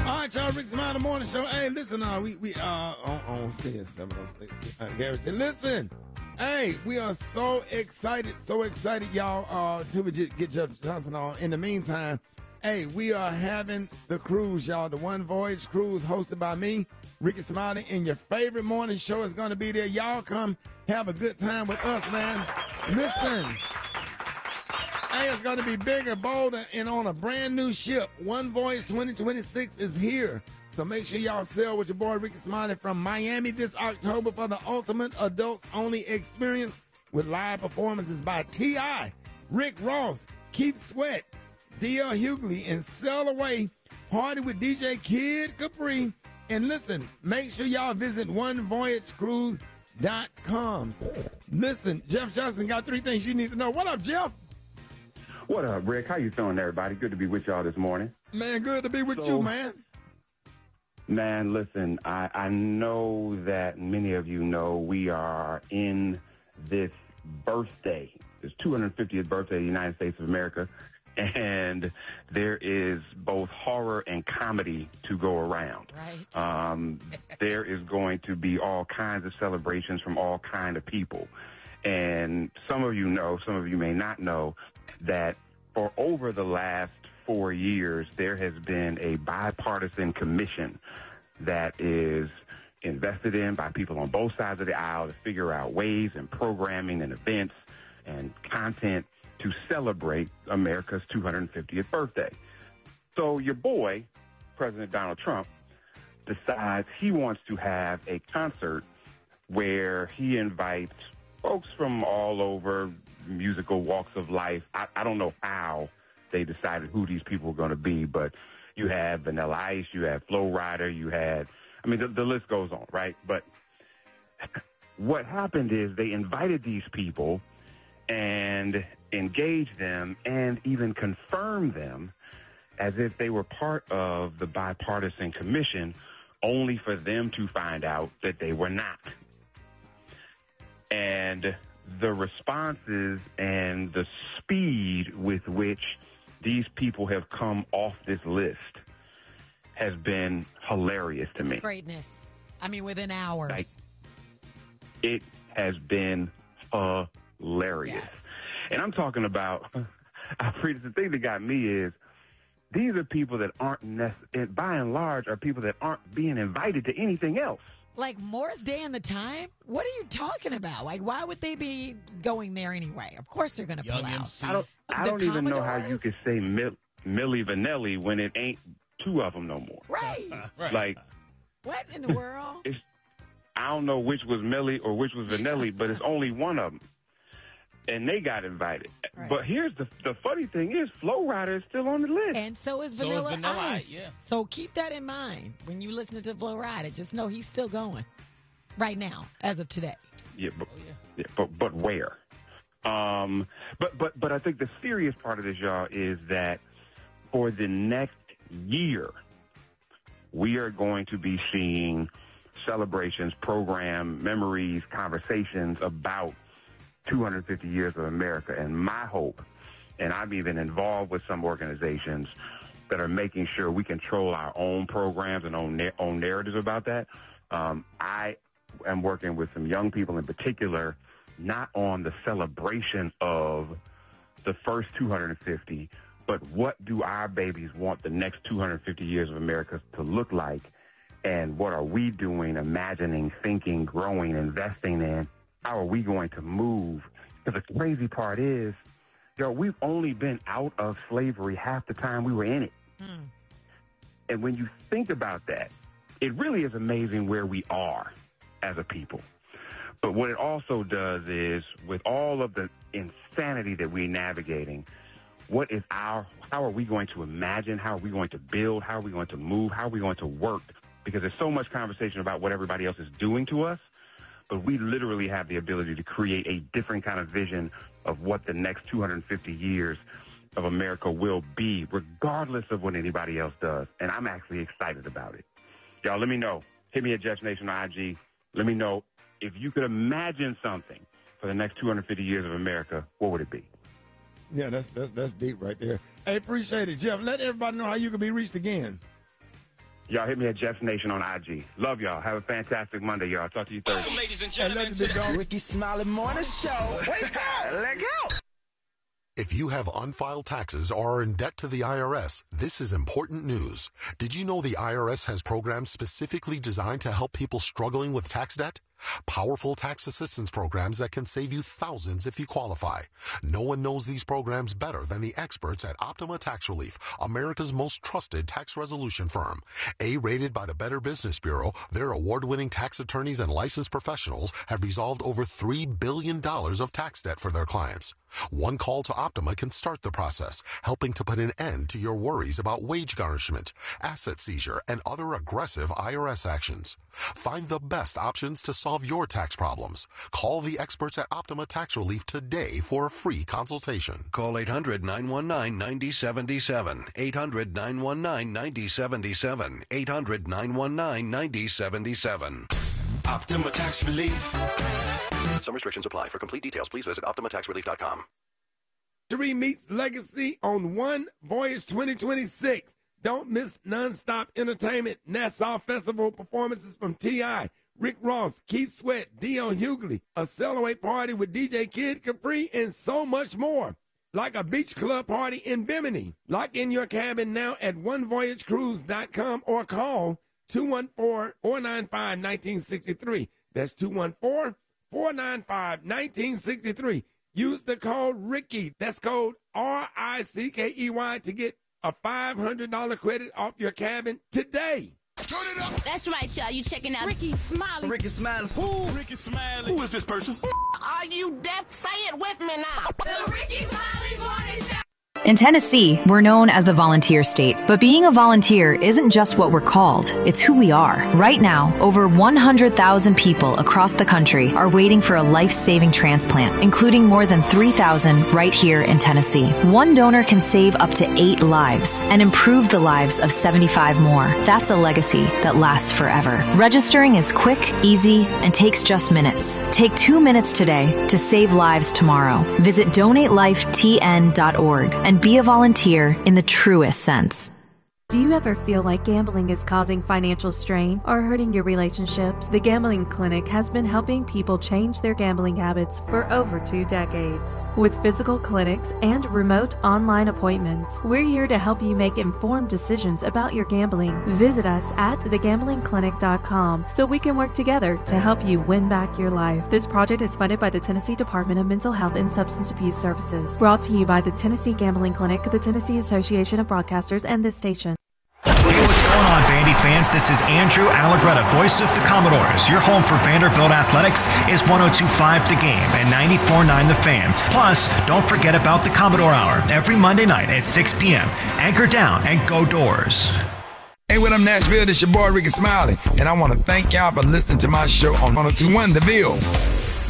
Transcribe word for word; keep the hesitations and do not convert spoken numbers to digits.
All right, y'all, Rick Smiley Morning Show. Hey, listen, uh, we, we, uh, on, on six, seven, oh six, uh, Gary said, listen, hey, we are so excited, so excited, y'all, uh, till we get Jeff Johnson on. In the meantime, hey, we are having the cruise, y'all, the One Voyage Cruise hosted by me, Ricky Smiley, and your favorite morning show is going to be there. Y'all come have a good time with us, man. Listen. Hey, it's going to be bigger, bolder, and on a brand new ship. One Voyage twenty twenty-six is here. So make sure y'all sail with your boy Ricky Smiley from Miami this October for the ultimate adults-only experience with live performances by T I, Rick Ross, Keith Sweat, D L Hughley, and Sail Away. Party with D J Kid Capri. And listen, make sure y'all visit one voyage cruise dot com. Listen, Jeff Johnson got three things you need to know. What up, Jeff? What up, Rick? How you feeling, everybody? Good to be with y'all this morning. Man, good to be with so, you, man. Man, listen, I, I know that many of you know we are in this birthday, this two hundred fiftieth birthday of the United States of America, and there is both horror and comedy to go around. Right. Um, there is going to be all kinds of celebrations from all kinds of people. And some of you know, some of you may not know, that for over the last four years, there has been a bipartisan commission that is invested in by people on both sides of the aisle to figure out ways and programming and events and content to celebrate America's two hundred fiftieth birthday. So your boy, President Donald Trump, decides he wants to have a concert where he invites folks from all over musical walks of life. I, I don't know how they decided who these people were going to be, but you have Vanilla Ice, you have Flo Rida, you had, I mean, the, the list goes on, right? But what happened is they invited these people and engaged them and even confirmed them as if they were part of the bipartisan commission, only for them to find out that they were not. And the responses and the speed with which these people have come off this list has been hilarious to it's me. Greatness. I mean, within hours. Like, it has been hilarious. Yes. And I'm talking about, the thing that got me is, these are people that aren't, nec- by and large, are people that aren't being invited to anything else. Like Morris Day and the Time? What are you talking about? Like, why would they be going there anyway? Of course they're going to pull out. I don't, I don't even know how you could say Mil- Milli Vanilli when it ain't two of them no more. Right. right. Like, what in the world? It's, I don't know which was Millie or which was Vanilli, but it's only one of them. And they got invited. Right. But here's the the funny thing is, Flo Rida is still on the list. And so is So Vanilla, is Vanilla Ice. Ice, yeah. So keep that in mind when you listen to Flo Rida. Just know he's still going right now, as of today. Yeah, but, Oh, yeah. yeah, but but where? Um, but but but I think the serious part of this, y'all, is that for the next year, we are going to be seeing celebrations, program, memories, conversations about two hundred fifty years of America. And my hope, and I'm even involved with some organizations that are making sure we control our own programs and own, na- own narratives about that. Um, I am working with some young people in particular, not on the celebration of the first two hundred fifty, but what do our babies want the next two hundred fifty years of America to look like? And what are we doing, imagining, thinking, growing, investing in? How are we going to move? Because the crazy part is, yo, we've only been out of slavery half the time we were in it. Hmm. And when you think about that, it really is amazing where we are as a people. But what it also does is, with all of the insanity that we're navigating, what is our, how are we going to imagine? How are we going to build? How are we going to move? How are we going to work? Because there's so much conversation about what everybody else is doing to us, but we literally have the ability to create a different kind of vision of what the next two hundred fifty years of America will be, regardless of what anybody else does. And I'm actually excited about it. Y'all, let me know. Hit me at Jeff Nation on I G. Let me know if you could imagine something for the next two hundred fifty years of America, what would it be? Yeah, that's that's that's deep right there. Hey, appreciate it, Jeff. Let everybody know how you can be reached again. Y'all hit me at Jeffs Nation on I G. Love y'all. Have a fantastic Monday, y'all. Talk to you Thursday. Welcome, ladies and gentlemen, to the Ricky Smiley Morning Show. Wake up. Let go. If you have unfiled taxes or are in debt to the I R S, this is important news. Did you know the I R S has programs specifically designed to help people struggling with tax debt? Powerful tax assistance programs that can save you thousands if you qualify. No one knows these programs better than the experts at Optima Tax Relief, America's most trusted tax resolution firm. A-rated by the Better Business Bureau, their award-winning tax attorneys and licensed professionals have resolved over three billion dollars of tax debt for their clients. One call to Optima can start the process, helping to put an end to your worries about wage garnishment, asset seizure, and other aggressive I R S actions. Find the best options to solve your tax problems. Call the experts at Optima Tax Relief today for a free consultation. Call eight hundred, nine one nine, nine zero seven seven. eight hundred, nine one nine, nine zero seven seven. eight hundred, nine one nine, nine zero seven seven. Optima Tax Relief. Some restrictions apply. For complete details, please visit optima tax relief dot com. Victory meets legacy on One Voyage twenty twenty-six. Don't miss nonstop entertainment, Nassau Festival performances from T I, Rick Ross, Keith Sweat, Dion Hughley, a Celebrate party with D J Kid Capri, and so much more. Like a beach club party in Bimini. Lock in your cabin now at one voyage cruise dot com or call two one four, four nine five, one nine six three. That's two one four, four nine five, one nine six three. Use the code Ricky. That's code R I C K E Y to get a five hundred dollars credit off your cabin today. Turn it up. That's right, y'all. You checking out Ricky Smiley. Ricky Smiley. Who? Ricky Smiley. Who is this person? Are you deaf? Say it with me now. The Ricky Smiley Morning Show. In Tennessee, we're known as the volunteer state, but being a volunteer isn't just what we're called, it's who we are. Right now, over one hundred thousand people across the country are waiting for a life-saving transplant, including more than three thousand right here in Tennessee. One donor can save up to eight lives and improve the lives of seventy-five more. That's a legacy that lasts forever. Registering is quick, easy, and takes just minutes. Take two minutes today to save lives tomorrow. Visit donate life T N dot org and be a volunteer in the truest sense. Do you ever feel like gambling is causing financial strain or hurting your relationships? The Gambling Clinic has been helping people change their gambling habits for over two decades. With physical clinics and remote online appointments, we're here to help you make informed decisions about your gambling. Visit us at the gambling clinic dot com so we can work together to help you win back your life. This project is funded by the Tennessee Department of Mental Health and Substance Abuse Services. Brought to you by the Tennessee Gambling Clinic, the Tennessee Association of Broadcasters, and this station. Hey, what's going on, Vandy fans? This is Andrew Allegretta, voice of the Commodores. Your home for Vanderbilt Athletics is one oh two point five The Game and ninety-four point nine The Fan. Plus, don't forget about the Commodore Hour every Monday night at six p.m. Anchor down and go Doors. Hey, what up, Nashville? This your boy, Ricky Smiley, and I want to thank y'all for listening to my show on one oh two point one The Ville.